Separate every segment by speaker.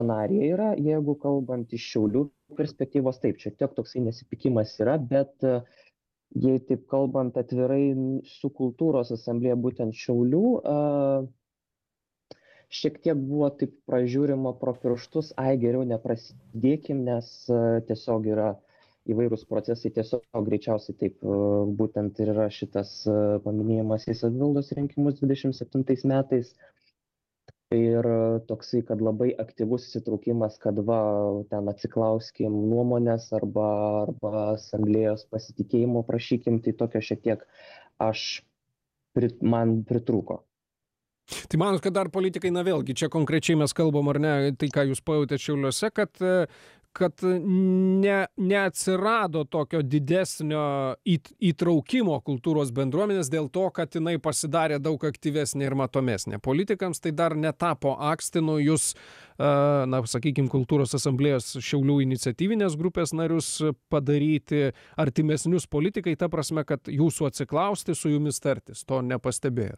Speaker 1: scenarijai yra, jeigu kalbant iš Šiaulių perspektyvos, taip, šiek tiek toksai nesipykimas yra, bet jei taip kalbant atvirai su kultūros asamblėja būtent Šiaulių, šiek tiek buvo taip pražiūrima pro pirštus, geriau neprasidėkim, nes tiesiog yra įvairūs procesai, tiesiog greičiausiai taip būtent ir yra šitas paminėjimas į savivaldos rinkimus 27 metais. Ir toksai, kad labai aktyvus įsitraukimas, kad va, ten atsiklauskim nuomonės arba asamblėjos pasitikėjimo prašykim, tai tokio šiek tiek man pritrūko.
Speaker 2: Tai manot, kad dar politikai, na vėlgi, čia konkrečiai mes kalbam, ar ne, tai ką jūs pajautėte Šiauliuose, kad neatsirado tokio didesnio įtraukimo kultūros bendruomenės dėl to, kad jinai pasidarė daug aktyvesnė ir matomesnė. Politikams tai dar netapo akstinu jūs, na, sakykime, kultūros asamblėjos Šiaulių iniciatyvinės grupės narius padaryti artimesnius politikai, ta prasme, kad jūsų atsiklausti, su jumis tartis, to nepastebėjot?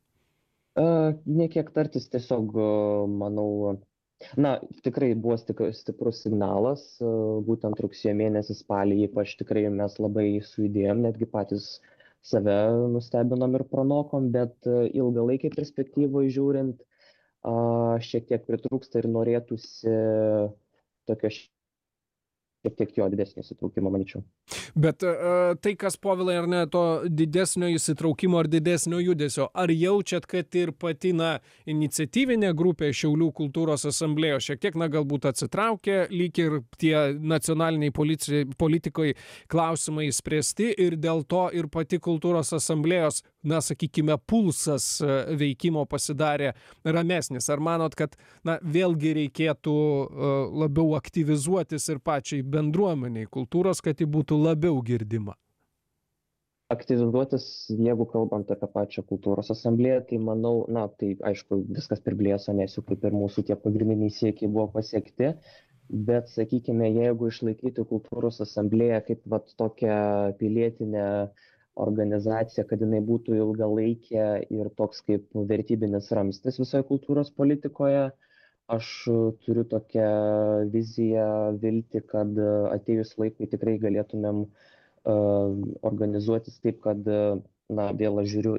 Speaker 1: Ne kiek tartis, tiesiog, manau, na, tikrai buvo stiprus signalas, būtent rugsėjo mėnesį, spalį, ypač tikrai mes labai sujudėjom, netgi patys save nustebinom ir pranokom, bet ilgalaikiai perspektyvoje žiūrint, šiek tiek pritrūksta ir norėtųsi tokio šiek tiek jo didesnio įsitraukimo, manyčiau.
Speaker 2: Bet tai, kas, Povilai, ar ne, to didesnio įsitraukimo ar didesnio judesio, ar jaučiat, kad ir pati, na, iniciatyvinė grupė Šiaulių kultūros asamblėjos šiek tiek, na, galbūt atsitraukė, lyg ir tie nacionaliniai politikai klausimai spręsti ir dėl to ir pati kultūros asamblėjos, na, sakykime, pulsas veikimo pasidarė ramesnis? Ar manot, kad, na, vėlgi reikėtų labiau aktyvizuotis ir pačiai bendruomeniai kultūros, kad ji būtų labiau girdima?
Speaker 1: Aktyvizuotis, jeigu kalbant apie pačią kultūros asamblėją, tai manau, na, tai aišku, viskas priblėso, nes jau kaip ir mūsų tie pagrindiniai siekiai buvo pasiekti, bet, sakykime, jeigu išlaikyti kultūros asamblėją kaip vat tokią pilietinę organizaciją, kad jinai būtų ilgalaikė ir toks kaip vertybinis ramstis visoje kultūros politikoje, aš turiu tokią viziją, viltį, kad atėjus laikui tikrai galėtumėm organizuotis taip, kad, na, vėl aš žiūriu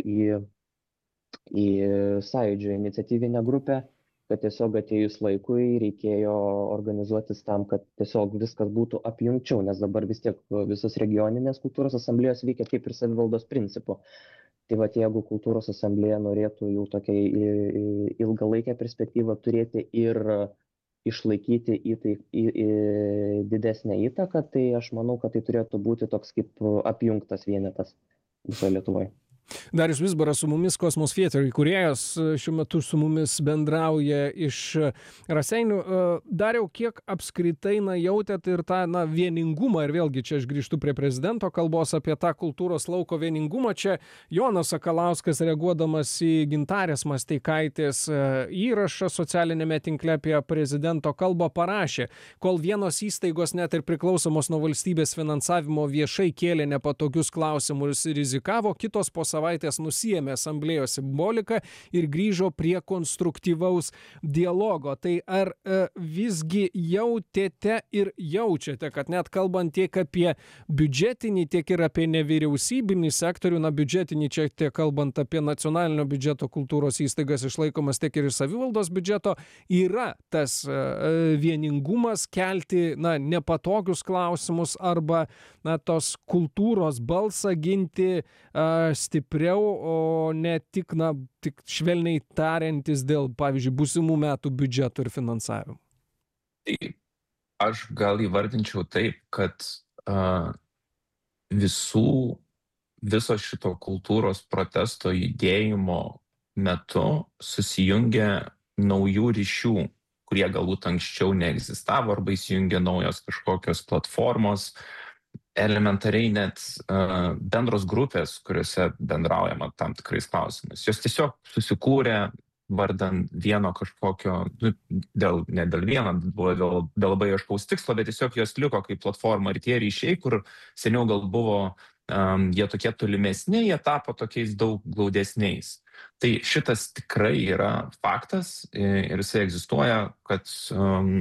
Speaker 1: į sąjūdžio iniciatyvinę grupę, kad tiesiog atėjus laikui reikėjo organizuotis tam, kad tiesiog viskas būtų apjungčiau, nes dabar vis tiek visos regioninės kultūros asamblėjos veikia kaip ir savivaldos principu. Tai vat, jeigu kultūros asamblėja norėtų jau tokią ilgalaikę perspektyvą turėti ir išlaikyti didesnę įtaką, tai aš manau, kad tai turėtų būti toks kaip apjungtas vienetas visoje Lietuvoje.
Speaker 2: Darius Vizbaras su mumis, Kosmos Theatre įkūrėjas, šiuo metu su mumis bendrauja iš Raseinių. Dariau, kiek apskritai jautėt ir tą vieningumą, ir vėlgi čia aš grįžtu prie prezidento kalbos apie tą kultūros lauko vieningumą. Čia Jonas Sakalauskas, reaguodamas į Gintarės Masteikaitės įrašą socialinėme tinkle apie prezidento kalbą, parašė: kol vienos įstaigos net ir priklausomos nuo valstybės finansavimo viešai kėlė nepatogius klausimus ir rizikavo, kitos po savaitės nusiėmė asamblėjos simboliką ir grįžo prie konstruktyvaus dialogo. Tai ar visgi jautėte ir jaučiate, kad net kalbant tiek apie biudžetinį, tiek ir apie nevyriausybinį sektorių, biudžetinį čia tiek kalbant apie nacionalinio biudžeto kultūros įstaigas išlaikomas, tiek ir iš savivaldos biudžeto, yra tas vieningumas kelti nepatogius klausimus arba tos kultūros balsą ginti stipriau, o ne tik švelniai tariantis dėl, pavyzdžiui, būsimų metų biudžeto ir finansavimo?
Speaker 3: Tai aš gal įvardinčiau taip, kad viso šito kultūros protesto judėjimo metu susijungia naujų ryšių, kurie galbūt anksčiau neegzistavo, arba įsijungia naujos kažkokios platformos, elementariai net bendros grupės, kuriuose bendraujama tam tikrais klausimais. Jos tiesiog susikūrė vardan vieno kažkokio, ne dėl vieno, buvo dėl labai aiškaus tikslo, bet tiesiog jos liko kaip platforma, ir tie ryšiai, kur seniau gal buvo jie tokie tolimesni, jie tapo tokiais daug glaudesniais. Tai šitas tikrai yra faktas ir jisai egzistuoja, kad